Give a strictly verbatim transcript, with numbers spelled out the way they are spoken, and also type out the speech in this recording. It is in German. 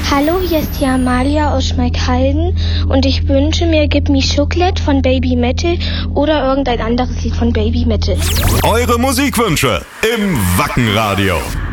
Hallo, hier ist die Amalia aus Schmeikhalden und ich wünsche mir Gib Me Chocolate von Baby Metal oder irgendein anderes Lied von Baby Metal. Eure Musikwünsche im Wackenradio.